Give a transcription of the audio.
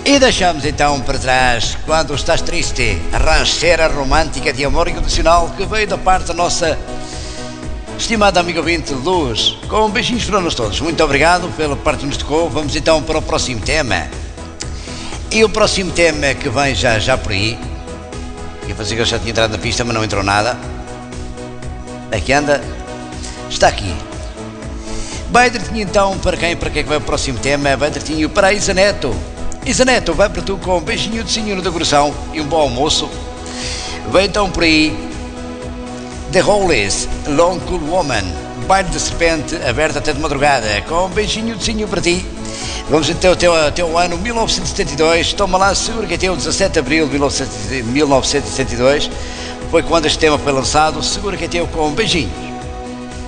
E deixamos então para trás, quando estás triste, a rancheira romântica de amor incondicional que veio da parte da nossa estimada amiga ouvinte Luz, com beijinhos para nós todos. Muito obrigado pela parte que nos tocou. Vamos então para o próximo tema. E o próximo tema que vem já por aí, eu pensei que eu já tinha entrado na pista, mas não entrou nada. Aqui anda, está aqui. Vai direitinho então para quem é que vai o próximo tema? Vai direitinho para a Isa Neto. Isa Neto, vai para tu com um beijinho de senhor no coração e um bom almoço. Vai então por aí The Hollies, Long Cool Woman, Baile da Serpente, aberta até de madrugada, com um beijinho de senhor para ti. Vamos então até o ano 1972, toma lá, seguro que até o 17 de abril de 1972, foi quando este tema foi lançado, seguro que até com beijinhos.